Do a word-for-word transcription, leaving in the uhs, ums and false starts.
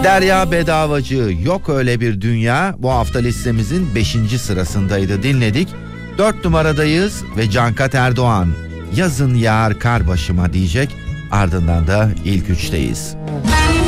Derya Bedavacı, Yok Öyle Bir Dünya bu hafta listemizin beşinci sırasındaydı, dinledik. Dört numaradayız ve Cankat Erdoğan, Yazın Yağar Kar Başıma diyecek, ardından da ilk üçteyiz.